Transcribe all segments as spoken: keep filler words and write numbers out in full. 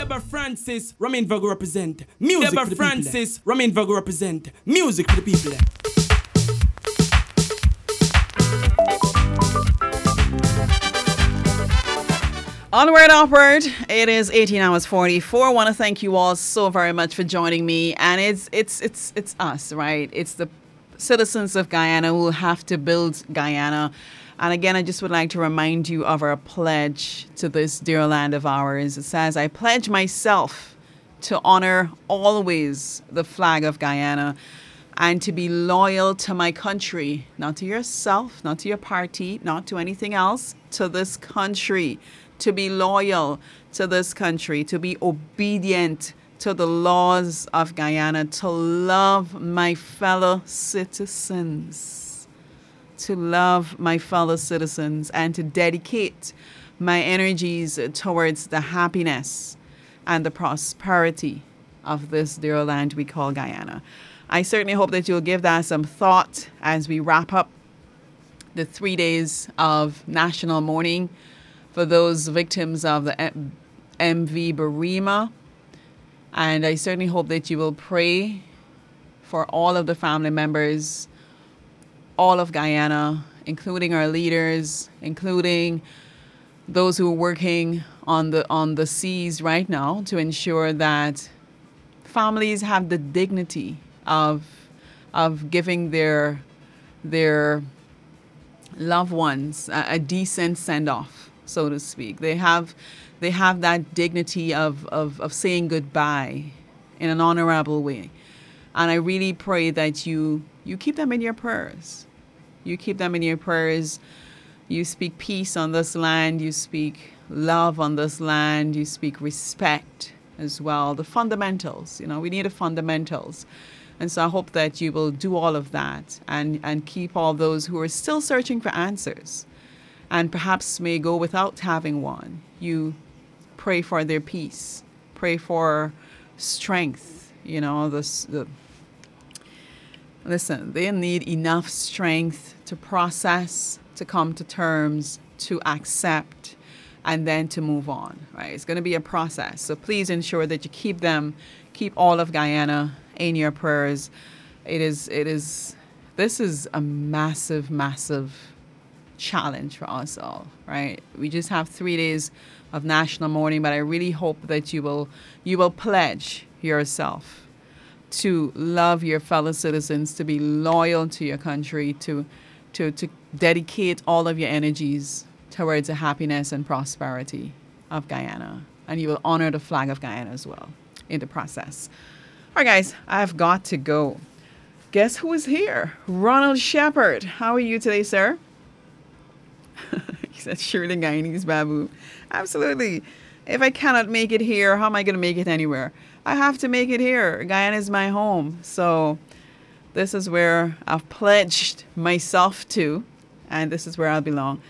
Deborah Francis, Ramin Vago represent. Music Deborah for the Francis, people. Ramin Vago represent. Music for the people. Onward, upward. It is eighteen hours forty-four. I want to thank you all so very much for joining me. And it's it's it's it's us, right? It's the citizens of Guyana who have to build Guyana. And again, I just would like to remind you of our pledge to this dear land of ours. It says, I pledge myself to honor always the flag of Guyana and to be loyal to my country, not to yourself, not to your party, not to anything else, to this country, to be loyal to this country, to be obedient to the laws of Guyana, to love my fellow citizens. to love my fellow citizens and to dedicate my energies towards the happiness and the prosperity of this dear land we call Guyana. I certainly hope that you'll give that some thought as we wrap up the three days of national mourning for those victims of the M V Barima. And I certainly hope that you will pray for all of the family members, all of Guyana, including our leaders, including those who are working on the on the seas right now to ensure that families have the dignity of of giving their their loved ones a, a decent send-off, so to speak. They have they have that dignity of, of, of saying goodbye in an honorable way. And I really pray that you you keep them in your prayers. You keep them in your prayers. You speak peace on this land. You speak love on this land. You speak respect as well. The fundamentals, you know, we need the fundamentals. And so I hope that you will do all of that and, and keep all those who are still searching for answers and perhaps may go without having one. You pray for their peace. Pray for strength, you know, the, the Listen, they need enough strength to process, to come to terms, to accept, and then to move on, right? It's going to be a process. So please ensure that you keep them, keep all of Guyana in your prayers. It is, it is, this is a massive, massive challenge for us all, right? We just have three days of national mourning, but I really hope that you will, you will pledge yourself to love your fellow citizens, to be loyal to your country, to, to, to dedicate all of your energies towards the happiness and prosperity of Guyana. And you will honor the flag of Guyana as well in the process. All right, guys, I've got to go. Guess who is here? Ronald Shepard. How are you today, sir? He said, surely Guyanese Babu. Absolutely. If I cannot make it here, how am I going to make it anywhere? I have to make it here. Guyana is my home. So this is where I've pledged myself to, and this is where I belong.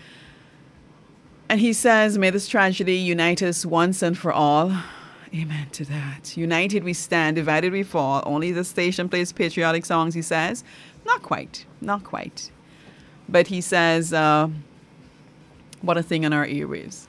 And he says, may this tragedy unite us once and for all. Amen to that. United we stand, divided we fall. Only the station plays patriotic songs, he says. Not quite. Not quite. But he says, uh, what a thing on our airwaves.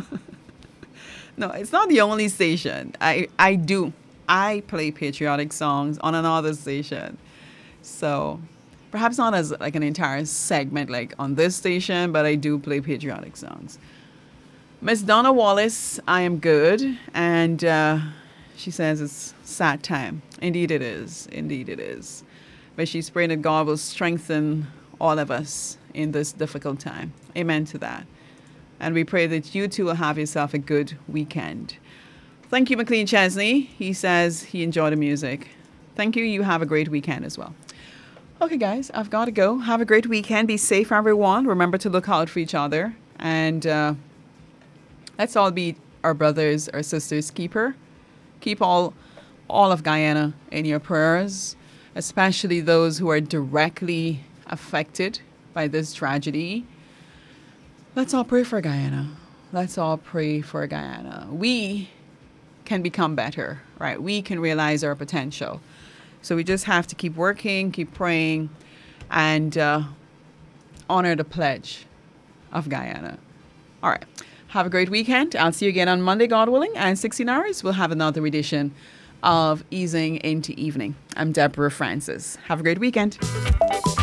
No, it's not the only station. I, I do. I play patriotic songs on another station. So perhaps not as like an entire segment like on this station, but I do play patriotic songs. Miss Donna Wallace, I am good. And uh, she says it's sad time. Indeed it is. Indeed it is. But she's praying that God will strengthen all of us in this difficult time. Amen to that. And we pray that you too will have yourself a good weekend. Thank you, McLean Chesney. He says he enjoyed the music. Thank you. You have a great weekend as well. Okay, guys, I've got to go. Have a great weekend. Be safe, everyone. Remember to look out for each other. And uh, let's all be our brothers, our sisters' keeper. Keep all, all of Guyana in your prayers, especially those who are directly affected by this tragedy. Let's all pray for Guyana. Let's all pray for Guyana. We can become better, right? We can realize our potential. So we just have to keep working, keep praying, and uh, honor the pledge of Guyana. All right. Have a great weekend. I'll see you again on Monday, God willing, and sixteen hours. We'll have another edition of Easing into Evening. I'm Deborah Francis. Have a great weekend.